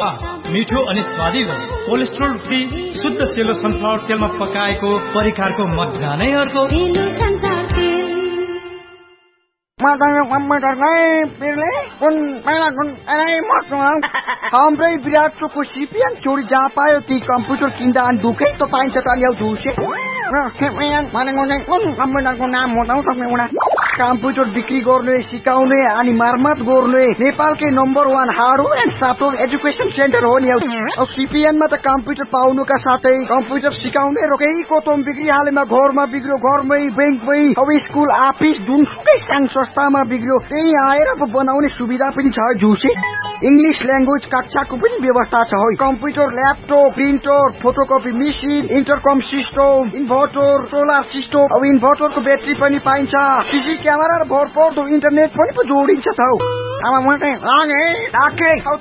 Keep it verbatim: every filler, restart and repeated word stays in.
स्वाद मिठो अनि स्वादिलो कोलेस्ट्रोल फ्री शुद्ध सेलो सनफ्लावर तेलमा पकाएको परिकारको मजा नै अर्को। हाम्रै विराट चोकको सिपिएन चोरी जहाँ पायो ती कम्प्युटर किन्दा अनि दुखै त पाइन्छ त ल्याउ झुसे कम्प्युटरको नाम बताउ सक्ने उडा कम्प्युटर बिक्री गर्ने सिकाउने अनि मर्मत गर्ने नेपालकै number one hardware and software education centre हो नि। अब सिपिएनमा त कम्प्युटर पाउनुका साथै कम्प्युटर सिकाउने रोकै कोतम बिक्री हालेमा घरमा बिग्रियो घरमै बैंकमै अब स्कुल अफिस जुनसुकै सानो संस्थामा बिग्रियो त्यही आएर बनाउने सुविधा पनि छ झुसे। इंग्लिश ल्याङ्ग्वेज कक्षाको पनि व्यवस्था छ हो। Computer laptop printer photocopy machine इन्टरकम system inverter solar system अब इन्भर्टरको ब्याट्री पनि पाइन्छ सीसी क्यामेरा र भरपर्दो इन्टरनेट पनि जोडिन्छ त। अब म चाहिँ